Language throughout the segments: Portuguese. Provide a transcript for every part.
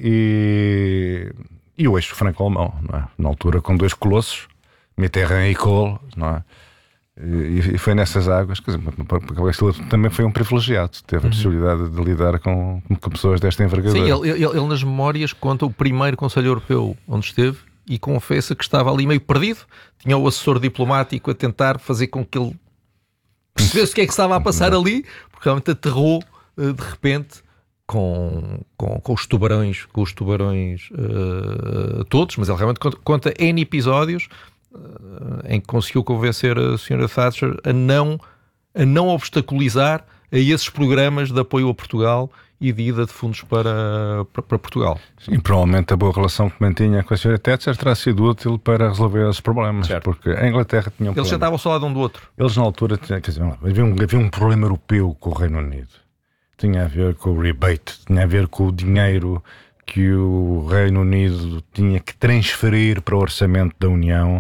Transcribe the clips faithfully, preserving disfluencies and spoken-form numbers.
e, e o eixo franco-alemão, não é? Na altura com dois colossos, Mitterrand e Kohl, não é? E, e foi nessas águas, quer dizer, também foi um privilegiado, teve a possibilidade de lidar com, com pessoas desta envergadura. Sim, ele, ele, ele nas memórias conta o primeiro Conselho Europeu onde esteve e confessa que estava ali meio perdido, tinha o assessor diplomático a tentar fazer com que ele percebesse o que é que estava a passar ali, porque realmente aterrou de repente com, com, com os tubarões, com os tubarões uh, todos, mas ele realmente conta, conta N episódios em que conseguiu convencer a senhora Thatcher a não, a não obstaculizar a esses programas de apoio a Portugal e de ida de fundos para, para, para Portugal. Sim, provavelmente a boa relação que mantinha com a senhora Thatcher terá sido útil para resolver esses problemas, certo. Porque a Inglaterra tinha um Eles já estavam só lado um do outro. Eles na altura, tinham, quer dizer, havia um, havia um problema europeu com o Reino Unido. Tinha a ver com o rebate, tinha a ver com o dinheiro que o Reino Unido tinha que transferir para o orçamento da União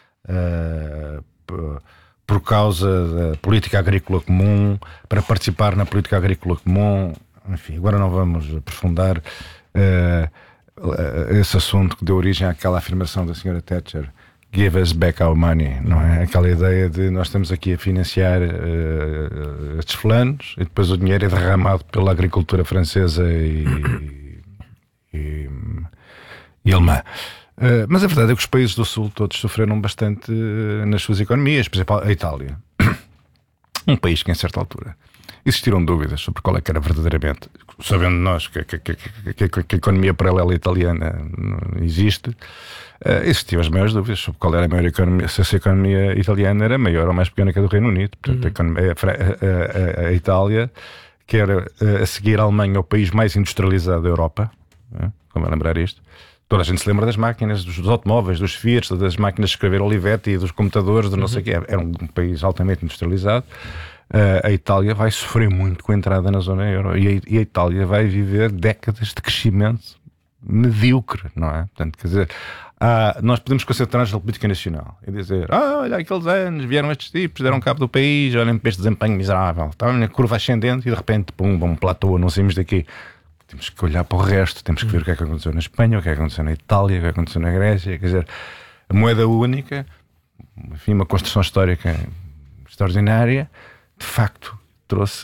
uh, por, por causa da política agrícola comum, para participar na política agrícola comum. Enfim, agora não vamos aprofundar uh, uh, esse assunto que deu origem àquela afirmação da senhora Thatcher: give us back our money, não é? Aquela ideia de nós estamos aqui a financiar uh, estes fulanos e depois o dinheiro é derramado pela agricultura francesa e E, e alemã. Uh, mas a verdade é que os países do Sul todos sofreram bastante uh, nas suas economias, por exemplo, a Itália. Um país que, em certa altura, existiram dúvidas sobre qual é que era verdadeiramente, sabendo nós que, que, que, que, que, que a economia paralela italiana existe, uh, existiam as maiores dúvidas sobre qual era a maior economia, se a economia italiana era maior ou mais pequena que a do Reino Unido. Portanto, uhum. a, economia, a, a, a Itália, que era a seguir a Alemanha o país mais industrializado da Europa. Como é lembrar isto? Toda a gente se lembra das máquinas, dos, dos automóveis, dos Fiat, das máquinas de escrever Olivetti, dos computadores, de não uhum. sei o quê. Era um país altamente industrializado. Uh, a Itália vai sofrer muito com a entrada na zona euro e a, e a Itália vai viver décadas de crescimento medíocre, não é? Portanto, quer dizer, ah, nós podemos concentrar-nos na política nacional e dizer: ah, olha, aqueles anos vieram estes tipos, deram cabo do país, olhem para este desempenho miserável. Estava na curva ascendente e de repente, pum, um platô, não saímos daqui. Temos que olhar para o resto, temos que ver o que é que aconteceu na Espanha, o que é que aconteceu na Itália, o que é que aconteceu na Grécia. Quer dizer, a moeda única, enfim, uma construção histórica extraordinária, de facto trouxe,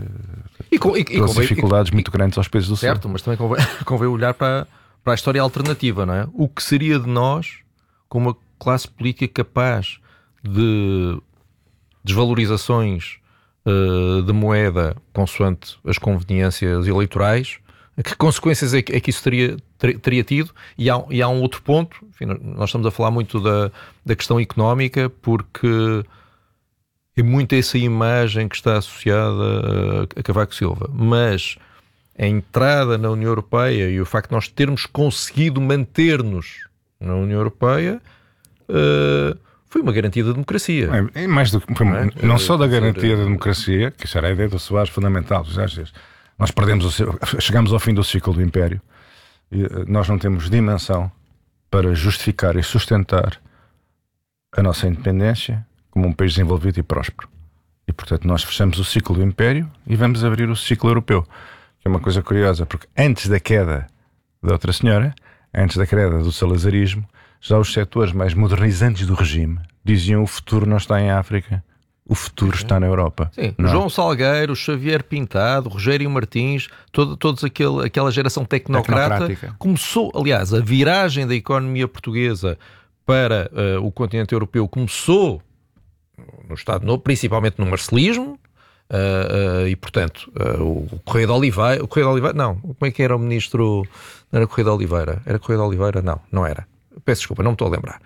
e com, e, trouxe e convém, dificuldades e, muito grandes aos países do Sul. Certo, mas também convém, convém olhar para, para a história alternativa, não é? O que seria de nós com uma classe política capaz de desvalorizações uh, de moeda consoante as conveniências eleitorais? Que consequências é que, é que isso teria, ter, teria tido? E há, e há um outro ponto, enfim, nós estamos a falar muito da, da questão económica, porque é muito essa imagem que está associada a, a Cavaco Silva, mas a entrada na União Europeia e o facto de nós termos conseguido manter-nos na União Europeia uh, foi uma garantia da democracia. É, é mais do que, não, é? não só da garantia da democracia, que isso era a ideia do Soares fundamental, já dias. Nós perdemos o, chegamos ao fim do ciclo do Império e nós não temos dimensão para justificar e sustentar a nossa independência como um país desenvolvido e próspero. E, portanto, nós fechamos o ciclo do Império e vamos abrir o ciclo europeu, que é uma coisa curiosa, porque antes da queda da outra senhora, antes da queda do salazarismo, já os setores mais modernizantes do regime diziam: o futuro não está em África, o futuro Sim. está na Europa. Sim, não? João Salgueiro, Xavier Pintado, Rogério Martins, todo, todos aquele, aquela geração tecnocrata começou, aliás, a viragem da economia portuguesa para uh, o continente europeu começou no Estado Novo, principalmente no marcelismo, uh, uh, e portanto uh, o Correio de Oliveira, o Correio de Oliveira, não, como é que era o ministro? Não era Correio de Oliveira? Era Correio de Oliveira? Não, não era. Peço desculpa, não me estou a lembrar.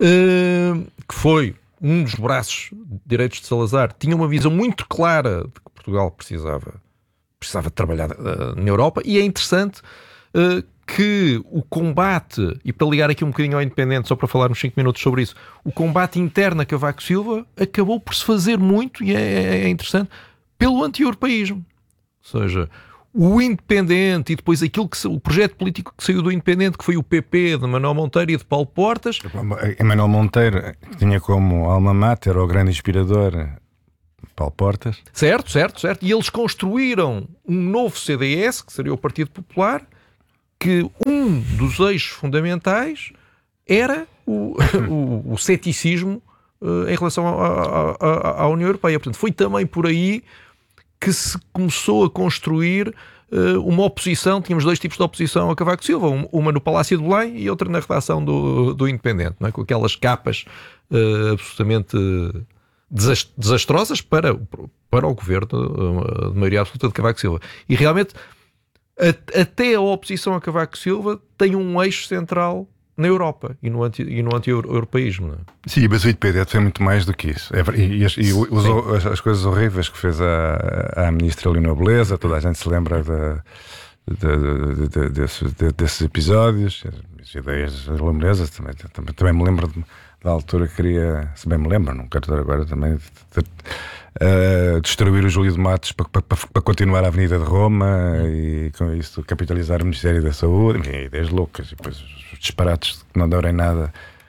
Uh, que foi um dos braços direitos de Salazar, tinha uma visão muito clara de que Portugal precisava, precisava de trabalhar uh, na Europa, e é interessante uh, que o combate, e para ligar aqui um bocadinho ao Independente, só para falar uns cinco minutos sobre isso, o combate interno a Cavaco Silva acabou por se fazer muito, e é, é interessante, pelo anti-europeísmo. Ou seja, o Independente e depois aquilo que o projeto político que saiu do Independente, que foi o P P de Manuel Monteiro e de Paulo Portas. Manuel Monteiro tinha como alma mater o grande inspirador Paulo Portas. Certo, certo, certo. E eles construíram um novo C D S, que seria o Partido Popular, que um dos eixos fundamentais era o, o, o ceticismo uh, em relação à, à, à União Europeia. Portanto, foi também por aí que se começou a construir uh, uma oposição. Tínhamos dois tipos de oposição a Cavaco Silva, uma no Palácio de Belém e outra na redação do, do Independente, não é? Com aquelas capas uh, absolutamente desastrosas para, para o governo uh, de maioria absoluta de Cavaco Silva. E realmente a, até a oposição a Cavaco Silva tem um eixo central na Europa e no, anti, e no anti-europeísmo. Não é? Sim, mas o independente foi muito mais do que isso. É, e, e, e usou as, as coisas horríveis que fez a, a ministra Leonor Beleza, toda a gente se lembra de, de, de, de, desses, de, desses episódios, as ideias da Leonor Beleza, também, também, também me lembro de, da altura que queria, se bem me lembro, não quero dizer agora também, de, de, uh, destruir o Júlio de Matos para, para, para continuar a Avenida de Roma e com isso capitalizar o Ministério da Saúde, enfim, ideias loucas, e depois os disparates que não deram em nada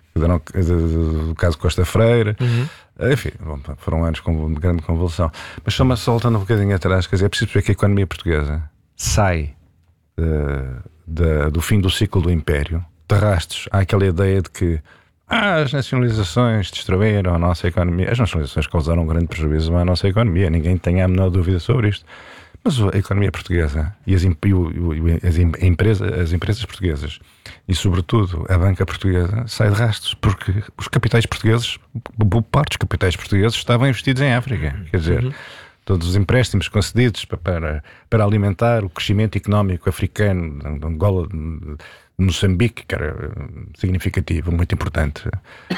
do caso Costa Freire, uhum. Enfim, bom, foram anos com grande convulsão. Mas só, só voltando um bocadinho atrás, quer dizer, é preciso ver que a economia portuguesa sai uh, de, do fim do ciclo do Império, de rastros. Há aquela ideia de que ah, as nacionalizações destruíram a nossa economia. As nacionalizações causaram um grande prejuízo à nossa economia, ninguém tem a menor dúvida sobre isto. Mas a economia portuguesa e as, e as, empresa, as empresas portuguesas e, sobretudo, a banca portuguesa sai de rastros porque os capitais portugueses, boa parte dos capitais portugueses estavam investidos em África. Quer dizer, uhum. todos os empréstimos concedidos para, para alimentar o crescimento económico africano, de Angola, de Moçambique, que era significativo, muito importante, uh,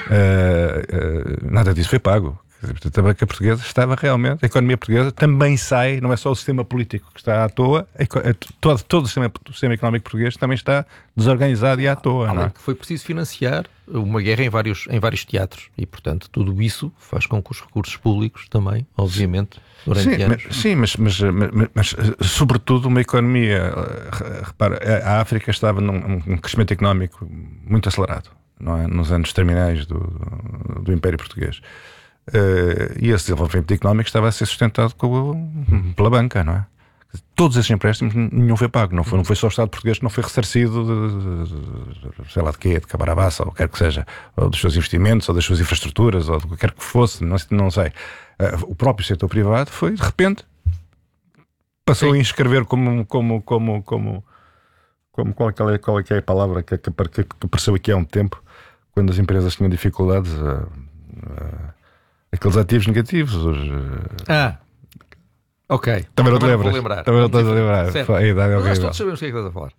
uh, nada disso foi pago. Portanto, a banca portuguesa estava realmente, a economia portuguesa também sai, não é só o sistema político que está à toa, todo, todo o, sistema, o sistema económico português também está desorganizado e à toa. Não é? Foi preciso financiar uma guerra em vários, em vários teatros e, portanto, tudo isso faz com que os recursos públicos também, obviamente, durante sim, anos... Mas, sim, mas, mas, mas, mas sobretudo uma economia, repara, a África estava num, num crescimento económico muito acelerado, não é? Nos anos terminais do, do, do Império Português. Uh, e esse desenvolvimento económico estava a ser sustentado com, pela banca, não é? Todos esses empréstimos nenhum foi pago, não foi, não foi só o Estado português que não foi ressarcido de, de, de sei lá de quê, de Cabarabaça, ou quer que seja, ou dos seus investimentos, ou das suas infraestruturas, ou do que quer que fosse, não, não sei. Uh, o próprio setor privado foi, de repente, passou Sim. a inscrever como, como, como, como, como qual, é, qual é que é a palavra que, que, que, que apareceu aqui há um tempo, quando as empresas tinham dificuldades a, a aqueles ativos negativos. Os... Ah, ok. Também não te lembras? Lembrar. Também não estás a lembrar. Certo. A idade é Nós todos sabemos o que é que estás a falar.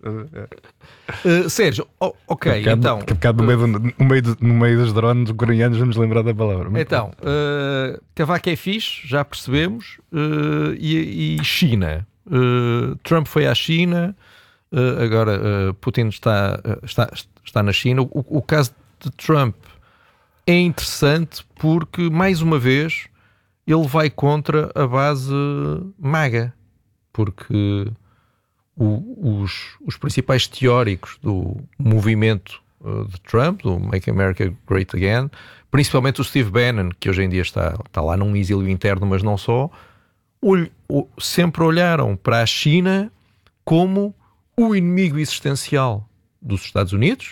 uh, Sérgio, oh, ok, um bocado, então... Um bocado no, meio do, no, meio do, no meio dos drones ucranianos vamos lembrar da palavra. Então, uh, Cavaco é fixe, já percebemos, uh, e, e China. Uh, Trump foi à China, uh, agora uh, Putin está, uh, está, está na China. O, o caso de Trump é interessante porque, mais uma vez, ele vai contra a base MAGA, porque o, os, os principais teóricos do movimento uh, de Trump, do Make America Great Again, principalmente o Steve Bannon, que hoje em dia está, está lá num exílio interno, mas não só, ol, ol, sempre olharam para a China como o inimigo existencial dos Estados Unidos.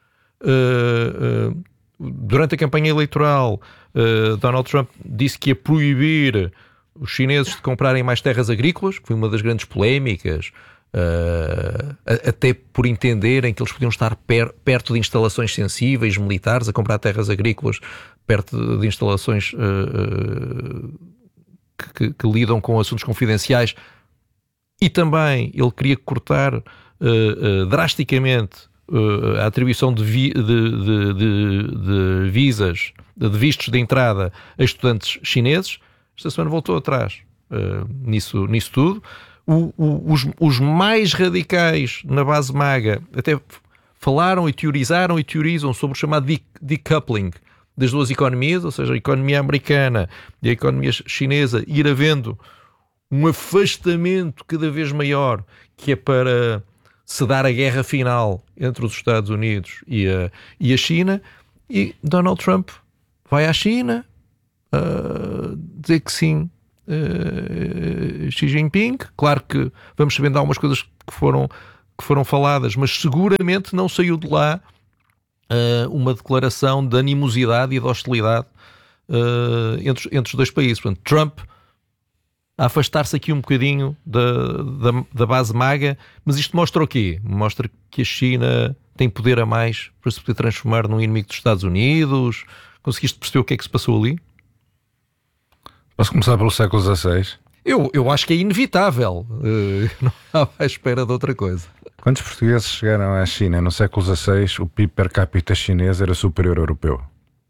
Uh, uh, Durante a campanha eleitoral, uh, Donald Trump disse que ia proibir os chineses de comprarem mais terras agrícolas, que foi uma das grandes polémicas, uh, até por entenderem que eles podiam estar per, perto de instalações sensíveis militares, a comprar terras agrícolas perto de instalações uh, uh, que, que, que lidam com assuntos confidenciais. E também ele queria cortar uh, uh, drasticamente Uh, a atribuição de, vi, de, de, de, de visas, de vistos de entrada a estudantes chineses. Esta semana voltou atrás uh, nisso, nisso tudo. O, o, os, os mais radicais na base MAGA até falaram e teorizaram e teorizam sobre o chamado decoupling das duas economias, ou seja, a economia americana e a economia chinesa, ir havendo um afastamento cada vez maior, que é para se dar a guerra final entre os Estados Unidos e a, e a China. E Donald Trump vai à China uh, dizer que sim, uh, Xi Jinping. Claro que vamos sabendo algumas coisas que foram que foram faladas, mas seguramente não saiu de lá uh, uma declaração de animosidade e de hostilidade uh, entre, entre os dois países. Portanto, Trump a afastar-se aqui um bocadinho da, da, da base MAGA, mas isto mostra o quê? Mostra que a China tem poder a mais para se poder transformar num inimigo dos Estados Unidos. Conseguiste perceber o que é que se passou ali? Posso começar pelo século dezasseis? Eu, eu acho que é inevitável. Uh, não estava à espera de outra coisa. Quando os portugueses chegaram à China no século dezasseis, o P I B per capita chinês era superior ao europeu.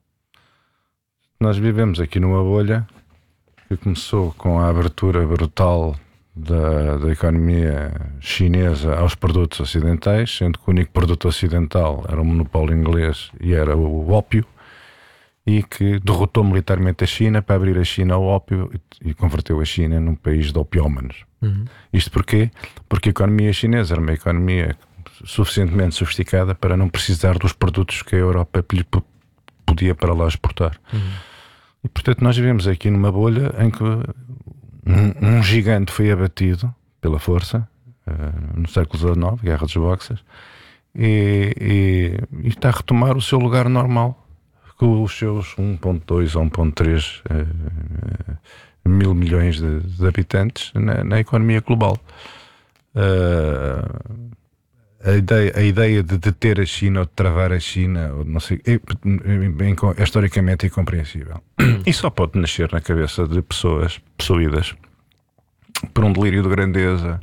Nós vivemos aqui numa bolha que começou com a abertura brutal da, da economia chinesa aos produtos ocidentais, sendo que o único produto ocidental era o monopólio inglês e era o ópio, e que derrotou militarmente a China para abrir a China ao ópio e converteu a China num país de opiómanos. Uhum. Isto porquê? Porque a economia chinesa era uma economia suficientemente sofisticada para não precisar dos produtos que a Europa podia para lá exportar. Uhum. E portanto nós vivemos aqui numa bolha em que um, um gigante foi abatido pela força uh, no século dezanove, Guerra dos Boxers, e, e, e está a retomar o seu lugar normal com os seus um vírgula dois ou um vírgula três uh, mil milhões de, de habitantes na, na economia global. Uh, a, ideia, a ideia de deter a China ou de travar a China, ou não sei, é, é, é historicamente incompreensível. E só pode nascer na cabeça de pessoas possuídas por um delírio de grandeza,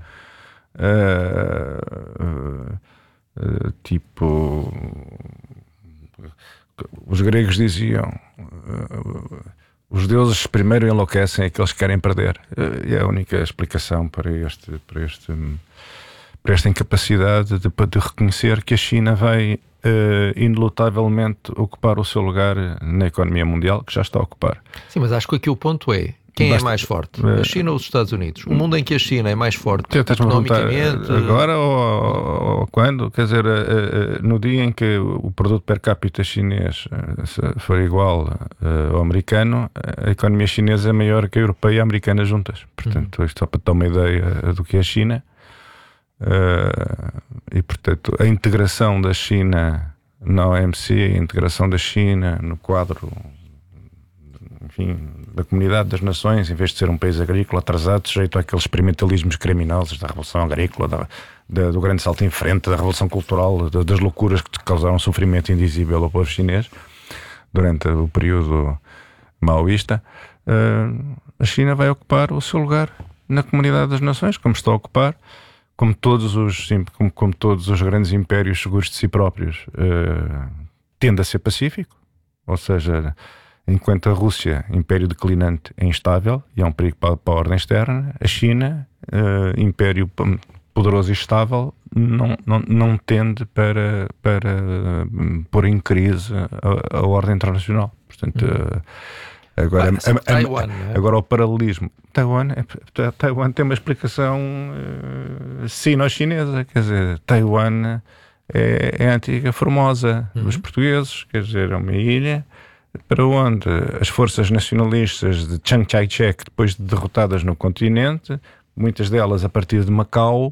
uh, uh, uh, tipo... Os gregos diziam uh, os deuses primeiro enlouquecem aqueles que querem perder. Uh, e é a única explicação para, este, para, este, para esta incapacidade de, de reconhecer que a China vai uh, inelutavelmente ocupar o seu lugar na economia mundial, que já está a ocupar. Sim, mas acho que aqui o ponto é: quem Basta, é mais forte? A China ou os Estados Unidos? O mundo em que a China é mais forte economicamente? Agora ou, ou quando? Quer dizer, no dia em que o produto per capita chinês for igual ao americano, a economia chinesa é maior que a europeia e a americana juntas. Portanto, isto só para ter uma ideia do que é a China. E, portanto, a integração da China na O M C, a integração da China no quadro, enfim, da comunidade das nações, em vez de ser um país agrícola atrasado, sujeito àqueles experimentalismos criminosos da Revolução Agrícola, da, da, do grande salto em frente, da Revolução Cultural, da, das loucuras que causaram sofrimento indizível ao povo chinês durante o período maoísta, uh, a China vai ocupar o seu lugar na comunidade das nações, como está a ocupar, como todos os, sim, como, como todos os grandes impérios seguros de si próprios, uh, tende a ser pacífico, ou seja, enquanto a Rússia, império declinante, é instável e é um perigo para, para a ordem externa, a China, uh, império poderoso e estável, não, não, não tende para, para uh, pôr em crise a, a ordem internacional. Portanto, uh, agora, ah, a, a, Taiwan, a, agora o paralelismo. Taiwan, é, Taiwan tem uma explicação uh, sino-chinesa, quer dizer, Taiwan é, é a antiga Formosa uhum. dos portugueses, quer dizer, é uma ilha para onde as forças nacionalistas de Chiang Kai-shek, depois de derrotadas no continente, muitas delas a partir de Macau,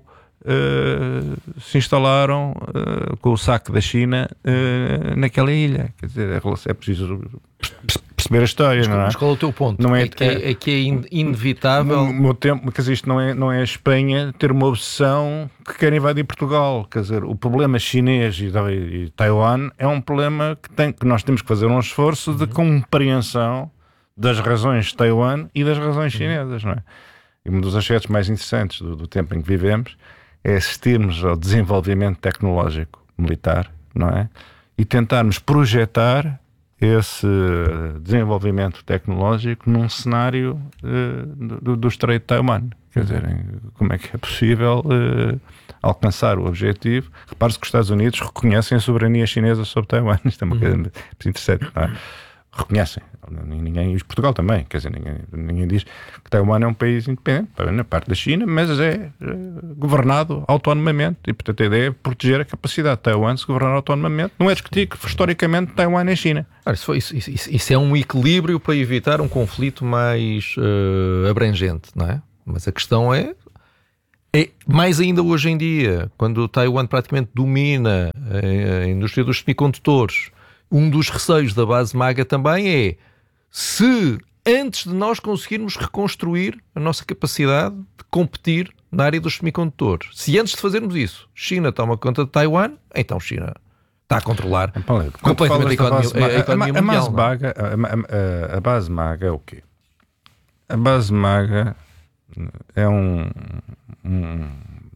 uh, se instalaram uh, com o saque da China uh, naquela ilha. Quer dizer, é preciso perceber a história, mas, não é? Mas qual é o teu ponto? Não é, é, que, é, é que é inevitável... No meu tempo, quer dizer, isto não é, não é a Espanha ter uma obsessão que quer invadir Portugal. Quer dizer, o problema chinês e, e Taiwan é um problema que, tem, que nós temos que fazer um esforço de compreensão das razões de Taiwan e das razões chinesas, não é? E um dos aspectos mais interessantes do, do tempo em que vivemos é assistirmos ao desenvolvimento tecnológico militar, não é? E tentarmos projetar esse desenvolvimento tecnológico num cenário uh, do, do Estreito de Taiwan. Quer dizer, como é que é possível uh, alcançar o objetivo? Repare-se que os Estados Unidos reconhecem a soberania chinesa sobre Taiwan. Isto é uma coisa muito interessante, não é? Reconhecem. Ninguém, e Portugal também, quer dizer, ninguém, ninguém diz que Taiwan é um país independente, na parte da China, mas é, é governado autonomamente, e portanto a ideia é proteger a capacidade de Taiwan de se governar autonomamente. Não é discutir que historicamente Taiwan é China. Ah, isso, foi, isso, isso, isso é um equilíbrio para evitar um conflito mais uh, abrangente, não é? Mas a questão é, É, mais ainda hoje em dia, quando Taiwan praticamente domina a indústria dos semicondutores, um dos receios da base MAGA também é se antes de nós conseguirmos reconstruir a nossa capacidade de competir na área dos semicondutores, se antes de fazermos isso, China toma conta de Taiwan, então China está a controlar Paulo, completamente a economia, base, a, a economia a, mundial. A, MAGA, a, a, a base MAGA é o quê? A base MAGA é um, um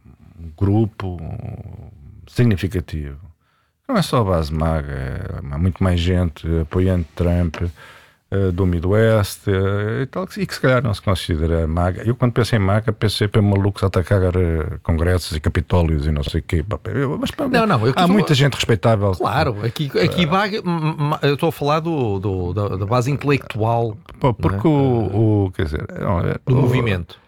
grupo significativo. Não é só a base MAGA, há muito mais gente apoiando Trump, uh, do Midwest, uh, e, tal, e que se calhar não se considera MAGA. Eu, quando penso em MAGA, pensei para malucos a atacar uh, congressos e capitólios e não sei o quê. Mas, não, não, eu há falo... muita gente respeitável. Claro, aqui, aqui uh, eu estou a falar do, do, da, da base intelectual. Porque é? o, o, quer dizer, não, do o, movimento.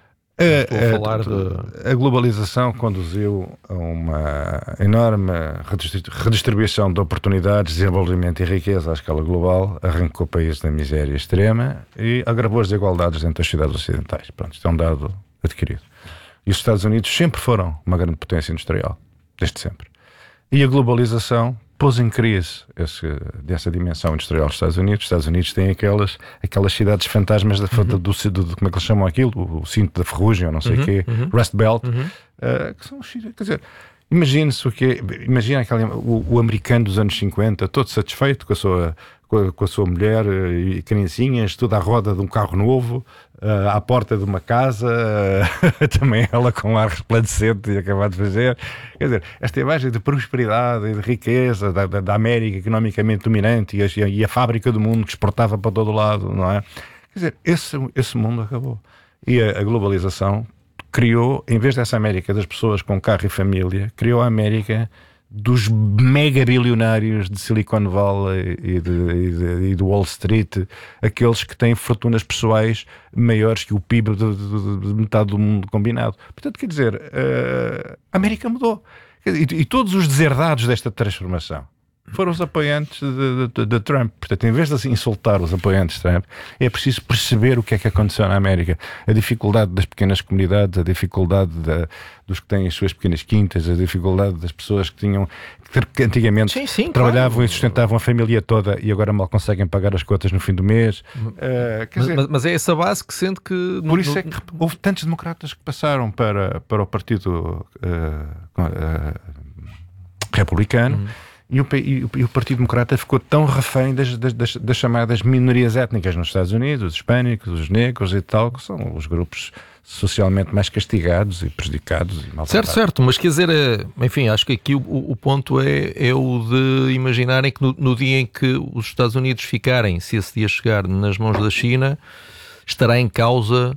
A, a, falar de... a globalização conduziu a uma enorme redistribuição de oportunidades, desenvolvimento e riqueza à escala global, arrancou o país da miséria extrema e agravou as desigualdades entre as cidades ocidentais. Pronto, isto é um dado adquirido. E os Estados Unidos sempre foram uma grande potência industrial, desde sempre. E a globalização pôs em crise esse, dessa dimensão industrial dos Estados Unidos. Os Estados Unidos têm aquelas, aquelas cidades fantasmas da, uhum. do, do, do, como é que eles chamam aquilo? O, o cinto da ferrugem, ou não sei o uhum. quê, uhum. Rust Belt, uhum. uh, que são, quer dizer, imagine-se o que é, imagina aquele, o, o americano dos anos cinquenta, todo satisfeito com a sua, com a, com a sua mulher e criancinhas, tudo à roda de um carro novo, uh, à porta de uma casa, uh, também ela com um ar resplandecente e acabado de fazer. Quer dizer, esta imagem de prosperidade e de riqueza da, da, da América economicamente dominante e a, e a fábrica do mundo que exportava para todo lado, não é? Quer dizer, esse, esse mundo acabou. E a, a globalização criou, em vez dessa América das pessoas com carro e família, criou a América dos mega bilionários de Silicon Valley e de, e, de, e de Wall Street, aqueles que têm fortunas pessoais maiores que o P I B de, de, de metade do mundo combinado. Portanto, quer dizer, uh, a América mudou. E, e todos os deserdados desta transformação foram os apoiantes de, de, de Trump. Portanto, em vez de assim insultar os apoiantes de Trump, é preciso perceber o que é que aconteceu na América. A dificuldade das pequenas comunidades, a dificuldade da, dos que têm as suas pequenas quintas, a dificuldade das pessoas que tinham que antigamente sim, sim, trabalhavam claro. E sustentavam a família toda e agora mal conseguem pagar as contas no fim do mês. Uh, quer dizer, mas, mas é essa base que sente que... Por no, isso é que houve tantos democratas que passaram para, para o partido uh, uh, republicano. Hum. E o, e, o, e o Partido Democrata ficou tão refém das, das, das chamadas minorias étnicas nos Estados Unidos, os hispânicos, os negros e tal, que são os grupos socialmente mais castigados e prejudicados e maltratados. Certo, certo, mas quer dizer, enfim, acho que aqui o, o ponto é, é o de imaginarem que no, no dia em que os Estados Unidos ficarem, se esse dia chegar nas mãos da China, estará em causa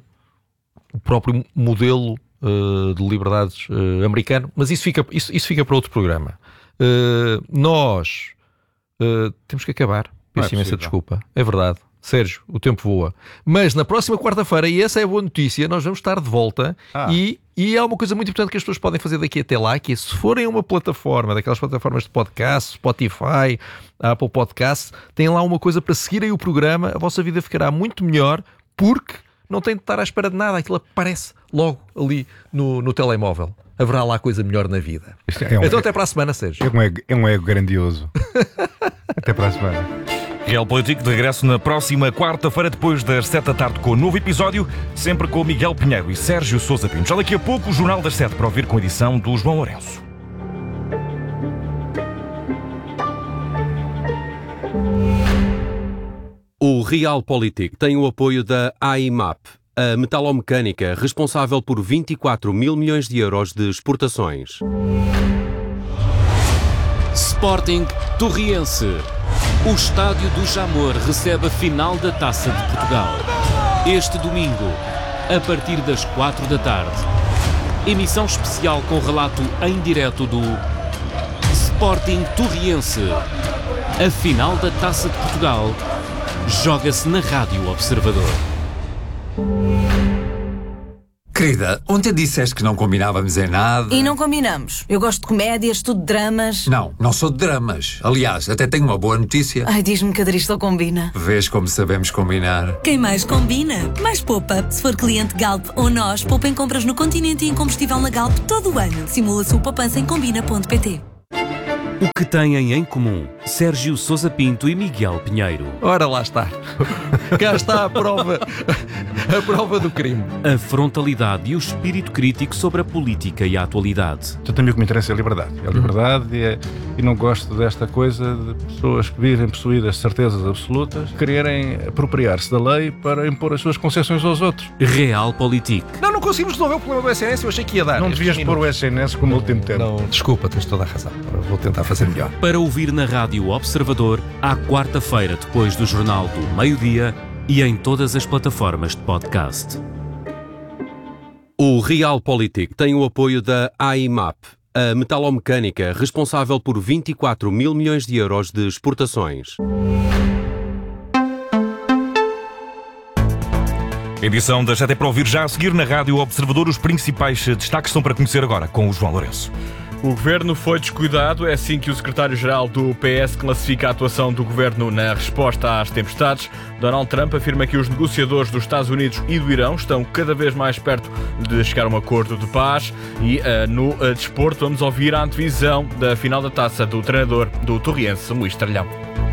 o próprio modelo uh, de liberdades uh, americano, mas isso fica, isso, isso fica para outro programa. Uh, nós uh, temos que acabar. Peço imensa desculpa. É verdade. Sérgio, o tempo voa. Mas na próxima quarta-feira, e essa é a boa notícia, nós vamos estar de volta ah. e, e há uma coisa muito importante que as pessoas podem fazer daqui até lá, que é, se forem a uma plataforma, daquelas plataformas de podcast, Spotify, Apple Podcasts, têm lá uma coisa para seguirem o programa, a vossa vida ficará muito melhor, porque não tem de estar à espera de nada, aquilo aparece logo ali no, no telemóvel. Haverá lá coisa melhor na vida. É um então ego, até para a semana, Sérgio. É um ego, é um ego grandioso. Até para a semana. Realpolitik de regresso na próxima quarta-feira, depois das sete da tarde, com um novo episódio, sempre com Miguel Pinheiro e Sérgio Sousa Pinto. Já daqui a pouco, o Jornal das Sete, para ouvir com a edição do João Lourenço. O Realpolitik tem o apoio da A I M A P, a metalomecânica responsável por vinte e quatro mil milhões de euros de exportações. Sporting Torriense. O estádio do Jamor recebe a final da Taça de Portugal. Este domingo, a partir das quatro da tarde. Emissão especial com relato em direto do Sporting Torriense. A final da Taça de Portugal joga-se na Rádio Observador. Querida, ontem disseste que não combinávamos em nada. E não combinamos. Eu gosto de comédias, tudo de dramas. Não, não sou de dramas. Aliás, até tenho uma boa notícia. Ai, diz-me que a Dristol combina. Vês como sabemos combinar. Quem mais combina, mais poupa. Se for cliente Galp ou nós, poupa em compras no Continente e em combustível na Galp todo o ano. Simula a sua poupança em combina ponto pt. O que têm em comum Sérgio Sousa Pinto e Miguel Pinheiro? Ora, lá está. Cá está a prova, a prova do crime. A frontalidade e o espírito crítico sobre a política e a atualidade. Então, também o que me interessa é a liberdade. É a liberdade e, é, e não gosto desta coisa de pessoas que vivem possuídas de certezas absolutas, quererem apropriar-se da lei para impor as suas concessões aos outros. Realpolitik. Não, não conseguimos resolver o problema do S N S, eu achei que ia dar. Não devias pôr o S N S como último tempo. Não, desculpa, tens toda a razão. Vou tentar fazer melhor. Para ouvir na Rádio Observador, à quarta-feira, depois do Jornal do Meio-Dia e em todas as plataformas de podcast. O Realpolitik tem o apoio da A I M A P, a metalomecânica responsável por vinte e quatro mil milhões de euros de exportações. Edição das até para ouvir já a seguir na Rádio Observador. Os principais destaques são para conhecer agora com o João Lourenço. O governo foi descuidado, é assim que o secretário-geral do P S classifica a atuação do governo na resposta às tempestades. Donald Trump afirma que os negociadores dos Estados Unidos e do Irão estão cada vez mais perto de chegar a um acordo de paz. E uh, no uh, desporto vamos ouvir a antevisão da final da taça do treinador do Torriense, Luís Tralhão.